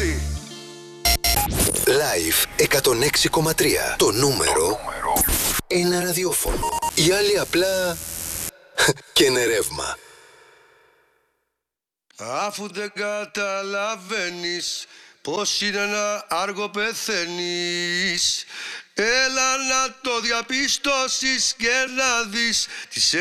Ταξί. Live 106,3. Το νούμερο ένα ραδιόφωνο. Οι άλλοι απλά και είναι ρεύμα. Αφού δεν καταλαβαίνεις πως είναι να άργο πεθαίνεις, έλα να το διαπιστώσεις και να δεις τις